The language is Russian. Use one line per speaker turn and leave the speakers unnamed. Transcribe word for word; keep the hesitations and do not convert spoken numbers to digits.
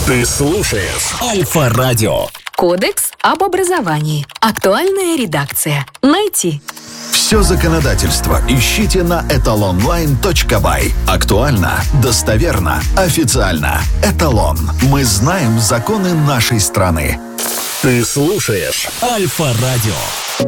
Ты слушаешь Альфа-радио.
Кодекс об образовании. Актуальная редакция. Найти.
Все законодательство ищите на эталонлайн точка бай. Актуально, достоверно, официально. Эталон. Мы знаем законы нашей страны.
Ты слушаешь Альфа-радио.